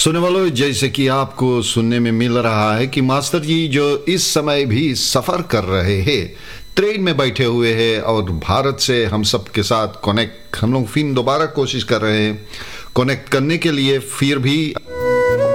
सुनने वालों, जैसे कि आपको सुनने में मिल रहा है कि मास्टर जी जो इस समय भी सफ़र कर रहे हैं, ट्रेन में बैठे हुए हैं और भारत से हम सब के साथ कनेक्ट हम लोग फिर दोबारा कोशिश कर रहे हैं कनेक्ट करने के लिए। फिर भी